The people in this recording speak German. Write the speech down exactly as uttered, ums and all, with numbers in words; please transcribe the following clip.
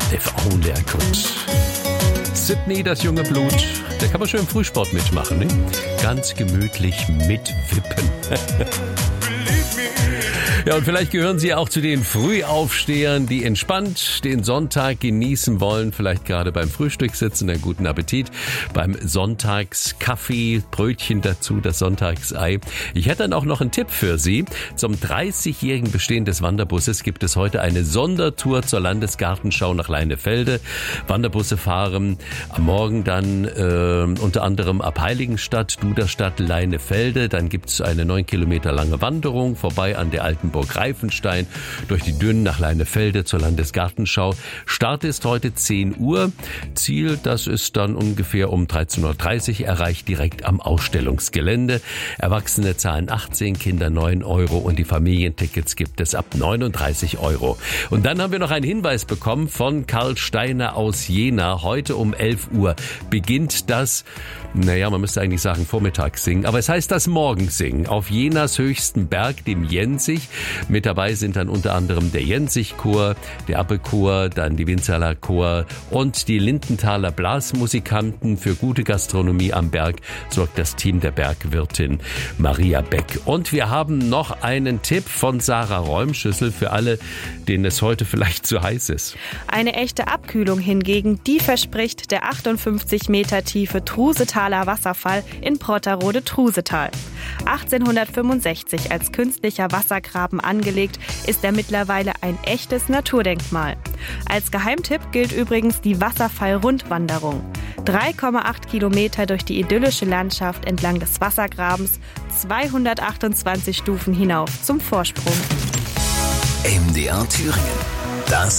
If only I could. Sydney, das junge Blut, da kann man schön im Frühsport mitmachen, ne? Ganz gemütlich mitwippen. Ja, und vielleicht gehören Sie auch zu den Frühaufstehern, die entspannt den Sonntag genießen wollen. Vielleicht gerade beim Frühstück sitzen, einen guten Appetit. Beim Sonntagskaffee, Brötchen dazu, das Sonntagsei. Ich hätte dann auch noch einen Tipp für Sie. Zum dreißigjährigen Bestehen des Wanderbusses gibt es heute eine Sondertour zur Landesgartenschau nach Leinefelde. Wanderbusse fahren am Morgen dann äh, unter anderem ab Heiligenstadt, Duderstadt, Leinefelde. Dann gibt es eine neun Kilometer lange Wanderung vorbei an der alten Burg Reifenstein, durch die Dünen nach Leinefelde zur Landesgartenschau. Start ist heute zehn Uhr. Ziel, das ist dann ungefähr um dreizehn Uhr dreißig erreicht, direkt am Ausstellungsgelände. Erwachsene zahlen achtzehn, Kinder neun Euro und die Familientickets gibt es ab neununddreißig Euro. Und dann haben wir noch einen Hinweis bekommen von Karl Steiner aus Jena. Heute um elf Uhr beginnt das, naja, man müsste eigentlich sagen Vormittagssingen, aber es heißt das Morgensingen auf Jenas höchsten Berg, dem Jensich. Mit dabei sind dann unter anderem der Jensich-Chor, der Appe-Chor, dann die Winzerler Chor und die Lindenthaler Blasmusikanten. Für gute Gastronomie am Berg sorgt das Team der Bergwirtin Maria Beck. Und wir haben noch einen Tipp von Sarah Räumschüssel für alle, denen es heute vielleicht zu heiß ist. Eine echte Abkühlung hingegen, die verspricht der achtundfünfzig Meter tiefe Trusetaler Wasserfall in Protterode-Trusetal. achtzehnhundertfünfundsechzig als künstlicher Wassergraben angelegt, ist er mittlerweile ein echtes Naturdenkmal. Als Geheimtipp gilt übrigens die Wasserfall-Rundwanderung. drei Komma acht Kilometer durch die idyllische Landschaft entlang des Wassergrabens, zweihundertachtundzwanzig Stufen hinauf zum Vorsprung. M D R Thüringen. Das